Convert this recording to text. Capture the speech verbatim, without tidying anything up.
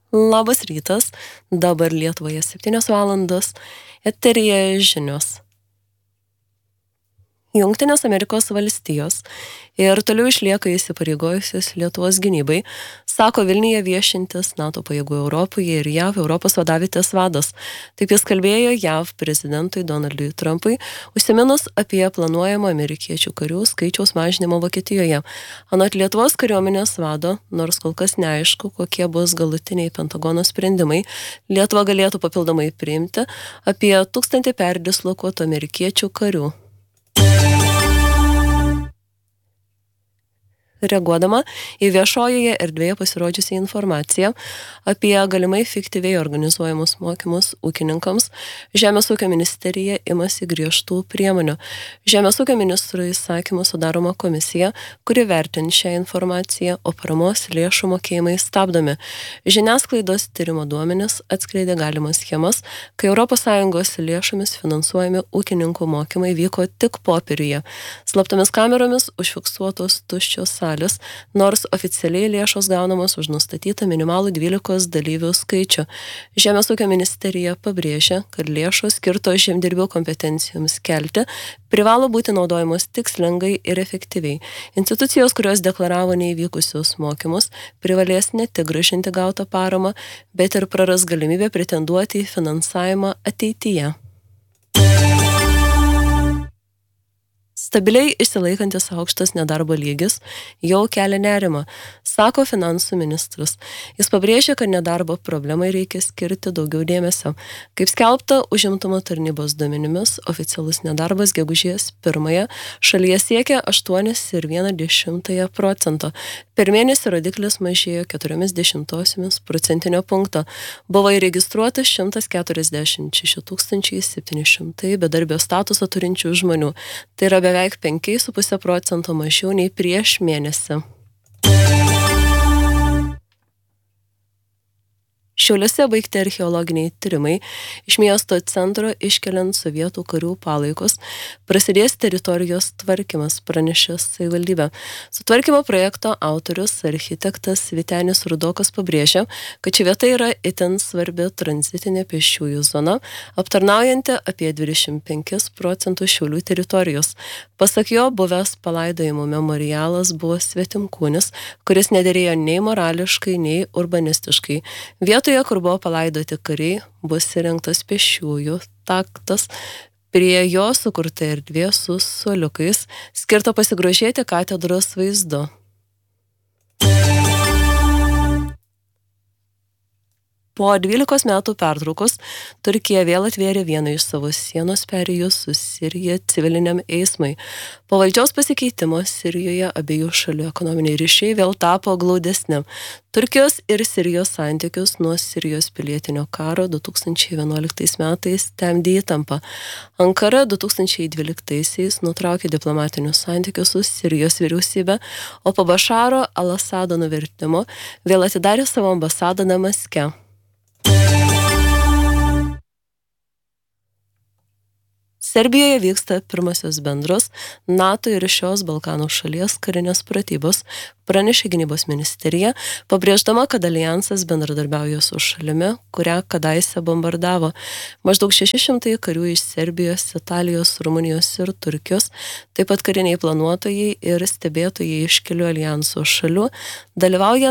Labas rytas, dabar Lietuvoje septynios valandos, eteryje žinios. Jungtinės Amerikos valstijos ir toliau išlieka įsipareigojusios Lietuvos gynybai, sako Vilniuje viešintis NATO pajėgų Europoje ir JAV Europos vadovybės vadas. Taip jis kalbėjo JAV prezidentui Donaldui Trumpui, užsiminus apie planuojamą amerikiečių karių skaičiaus mažinimo Vokietijoje. Anot Lietuvos kariuomenės vado, nors kol kas neaišku, kokie bus galutiniai Pentagono sprendimai, Lietuva galėtų papildomai priimti apie tūkstantį perdislokuotų amerikiečių karių. Reaguodama į viešojoje erdvėje pasirodžiusią informaciją apie galimai fiktyviai organizuojamus mokymus ūkininkams, Žemės ūkio ministerija imasi griežtų priemonių. Žemės ūkio ministrų įsakymų sudaroma komisija, kuri vertins šią informaciją, o paramos lėšų mokėjimai stabdomi. Žiniasklaidos tyrimo duomenys atskleidė galimas schemas, kai Europos Sąjungos lėšomis finansuojami ūkininkų mokymai vyko tik popieriuje. Slaptomis kameromis užfiksuotos tuščios salės, nors oficialiai lėšos gaunamos už nustatytą minimalų dvylikos dalyvių skaičių. Žemės ūkio ministerija pabrėžia, kad lėšos skirtos žemdirbių kompetencijoms kelti privalo būti naudojamos tikslingai ir efektyviai. Institucijos, kurios deklaravo neįvykusius mokymus, privalės ne tik grąžinti gautą paramą, bet ir praras galimybę pretenduoti į finansavimą ateityje. Stabiliai išsilaikantis aukštas nedarbo lygis jau kelia nerimą, sako finansų ministras. Jis pabrėžia, kad nedarbo problemai reikia skirti daugiau dėmesio. Kaip skelbta užimtumo tarnybos duomenimis, oficialus nedarbas gegužės pirmąją šalyje siekia aštuoni ir viena dešimtąją procento. Per mėnesį rodiklis mažėjo keturiomis dešimtosiomis procentinio punkto. Buvo įregistruota šimtas keturiasdešimt šeši tūkstančiai septyni šimtai bedarbio statusą turinčių žmonių. Tai yra beveik penki su puse procento mažiau nei prieš mėnesį. Šiauliuose baigti archeologiniai tyrimai iš miesto centro iškeliant sovietų karių palaikus. Prasidės teritorijos tvarkymas, pranešė savivaldybė. Sutvarkymo projekto autorius, architektas Vytenis Rudokas pabrėžė, kad ši vieta yra itin svarbi tranzitinė pėsčiųjų zona, aptarnaujanti apie dvidešimt penkis procentus Šiaulių teritorijos. Pasak jo, buvęs palaidojimo memorialas buvo svetimkūnis, kuris nederėjo nei morališkai, nei urbanistiškai. Vietoje, kur buvo palaidoti kariai, bus įrengtas pėsčiųjų taktas, prie jo sukurta erdvė su suoliukais, skirta pasigrožėti katedros vaizdu. Po dvylikos metų pertraukos Turkija vėl atvėrė vieną iš savo sienos perėjų su Sirija civiliniam eismui. Po valdžios pasikeitimo Sirijoje abiejų šalių ekonominiai ryšiai vėl tapo glaudesni. Turkijos ir Sirijos santykius nuo Sirijos pilietinio karo du tūkstančiai vienuoliktais metais temdė įtampa. Ankara du tūkstančiai dvyliktaisiais nutraukė diplomatinius santykius su Sirijos vyriausybė, o po Bašaro al-Asado nuvertimo vėl atidarė savo ambasadą Damaske. Serbijoje vyksta pirmosios bendros NATO ir šios Balkanų šalies karinės pratybos, pranešė gynybos ministerija, pabrėždama, kad alijansas bendradarbiauja su šalimi, kurią kadaise bombardavo. Maždaug šeši šimtai karių iš Serbijos, Italijos, Rumunijos ir Turkijos, taip pat kariniai planuotojai ir stebėtojai iš kelių alijanso šalių dalyvauja